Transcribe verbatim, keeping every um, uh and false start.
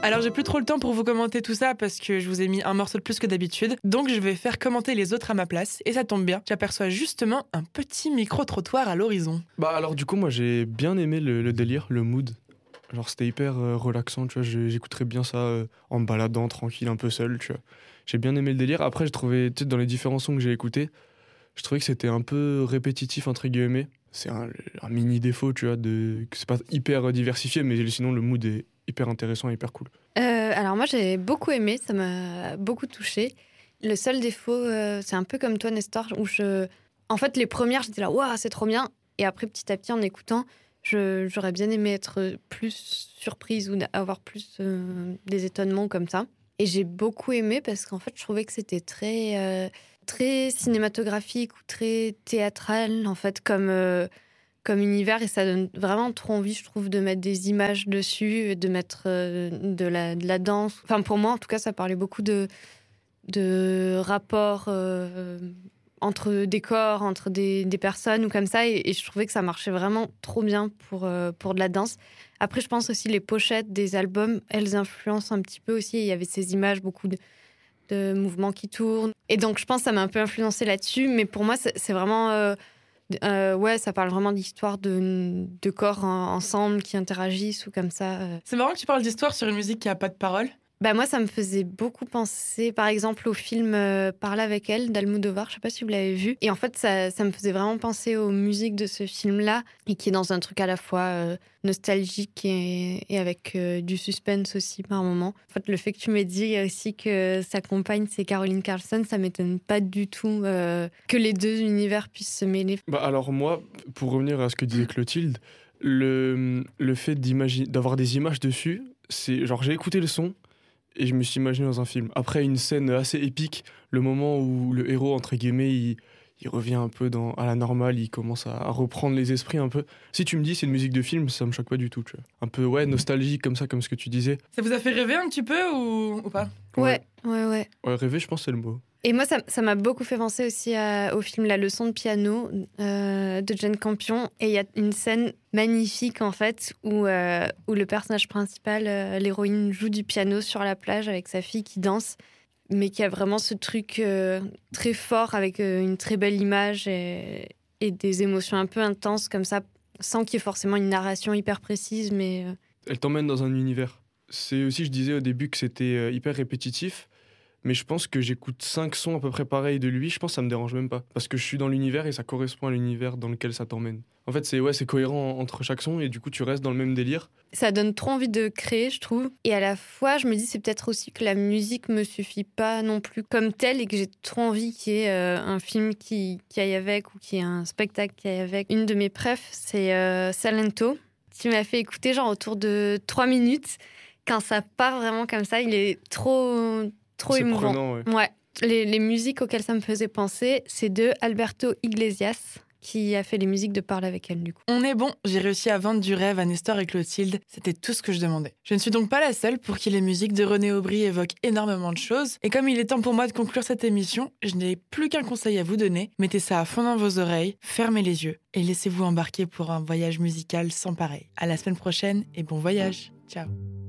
Alors j'ai plus trop le temps pour vous commenter tout ça parce que je vous ai mis un morceau de plus que d'habitude, donc je vais faire commenter les autres à ma place, et ça tombe bien, j'aperçois justement un petit micro-trottoir à l'horizon. Bah alors du coup moi j'ai bien aimé le, le délire, le mood. Genre c'était hyper euh, relaxant, tu vois, j'ai- j'écouterais bien ça euh, en me baladant tranquille un peu seul, tu vois. J'ai bien aimé le délire. Après j'ai trouvé, tu sais, dans les différents sons que j'ai écoutés, je trouvais que c'était un peu répétitif entre guillemets. C'est un, un mini défaut, tu vois, de que c'est pas hyper diversifié, mais sinon le mood est hyper intéressant, hyper cool. Euh, alors moi j'ai beaucoup aimé, ça m'a beaucoup touchée. Le seul défaut, euh, c'est un peu comme toi Nestor, où je... En fait les premières j'étais là, waouh c'est trop bien. Et après petit à petit en écoutant, je- j'aurais bien aimé être plus surprise ou avoir plus euh, des étonnements comme ça. Et j'ai beaucoup aimé parce qu'en fait je trouvais que c'était très, euh, très cinématographique ou très théâtral en fait comme... euh, comme univers et ça donne vraiment trop envie, je trouve, de mettre des images dessus, de mettre euh, de, la, de la danse. Enfin, pour moi, en tout cas, ça parlait beaucoup de, de rapports euh, entre des corps, entre des, des personnes ou comme ça. Et, et je trouvais que ça marchait vraiment trop bien pour, euh, pour de la danse. Après, je pense aussi les pochettes des albums, elles influencent un petit peu aussi. Il y avait ces images, beaucoup de, de mouvements qui tournent. Et donc, je pense que ça m'a un peu influencé là-dessus. Mais pour moi, c'est, c'est vraiment... euh, euh, ouais, ça parle vraiment d'histoire de, de corps en- ensemble qui interagissent ou comme ça. euh. C'est marrant que tu parles d'histoire sur une musique qui a pas de paroles. Bah, moi, ça me faisait beaucoup penser, par exemple, au film euh, Parler avec elle d'Almodovar. Je sais pas si vous l'avez vu. Et en fait, ça, ça me faisait vraiment penser aux musiques de ce film-là et qui est dans un truc à la fois euh, nostalgique et, et avec euh, du suspense aussi par moment. En fait, le fait que tu m'aies dit aussi que sa compagne, c'est Caroline Carlson, ça m'étonne pas du tout euh, que les deux univers puissent se mêler. Bah alors moi, pour revenir à ce que disait Clotilde, le, le fait d'imaginer, d'avoir des images dessus, c'est genre j'ai écouté le son et je me suis imaginé dans un film. Après une scène assez épique, le moment où le héros, entre guillemets, il, il revient un peu dans, à la normale, il commence à, à reprendre les esprits un peu. Si tu me dis c'est une musique de film, ça me choque pas du tout, tu vois. Un peu, ouais, nostalgique comme ça, comme ce que tu disais. Ça vous a fait rêver un petit peu ou, ou pas? Ouais, ouais, ouais. Ouais, rêver, je pense que c'est le mot. Et moi, ça, ça m'a beaucoup fait penser aussi à- au film La leçon de piano euh, de Jane Campion. Et il y a une scène magnifique, en fait, où, euh, où le personnage principal, euh, l'héroïne, joue du piano sur la plage avec sa fille qui danse, mais qui a vraiment ce truc euh, très fort avec euh, une très belle image et, et des émotions un peu intenses comme ça, sans qu'il y ait forcément une narration hyper précise, mais... euh, Elle t'emmène dans un univers. C'est aussi, je disais au début que c'était euh, hyper répétitif, mais je pense que j'écoute cinq sons à peu près pareils de lui, je pense que ça me dérange même pas. Parce que je suis dans l'univers et ça correspond à l'univers dans lequel ça t'emmène. En fait, c'est ouais, c'est cohérent entre chaque son et du coup, tu restes dans le même délire. Ça donne trop envie de créer, je trouve. Et à la fois, je me dis, c'est peut-être aussi que la musique me suffit pas non plus comme telle et que j'ai trop envie qu'il y ait euh, un film qui, qui aille avec ou qu'il y ait un spectacle qui aille avec. Une de mes prefs, c'est euh, Salento, qui m'a fait écouter genre autour de trois minutes. Quand ça part vraiment comme ça, il est trop, trop C'est émouvant. prenant, ouais. Ouais. Les, les musiques auxquelles ça me faisait penser, c'est de Alberto Iglesias, qui a fait les musiques de Parle avec elle, du coup. On est bon, j'ai réussi à vendre du rêve à Nestor et Clotilde, c'était tout ce que je demandais. Je ne suis donc pas la seule pour qui les musiques de René Aubry évoquent énormément de choses, et comme il est temps pour moi de conclure cette émission, je n'ai plus qu'un conseil à vous donner, mettez ça à fond dans vos oreilles, fermez les yeux, et laissez-vous embarquer pour un voyage musical sans pareil. À la semaine prochaine, et bon voyage, ciao.